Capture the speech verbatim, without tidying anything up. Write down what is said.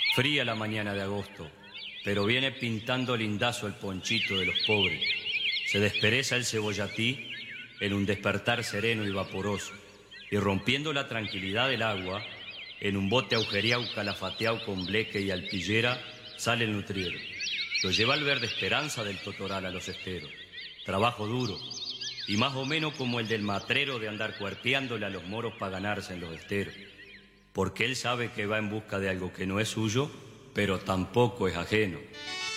Fría la mañana de agosto, pero viene pintando lindazo el ponchito de los pobres. Se despereza el cebollatí en un despertar sereno y vaporoso, y rompiendo la tranquilidad del agua, en un bote agujereado, calafateado con bleque y alpillera, sale el nutriero. Lo lleva al verde esperanza del totoral a los esteros. Trabajo duro, y más o menos como el del matrero de andar cuerpeándole a los moros para ganarse en los esteros. Porque él sabe que va en busca de algo que no es suyo, pero tampoco es ajeno.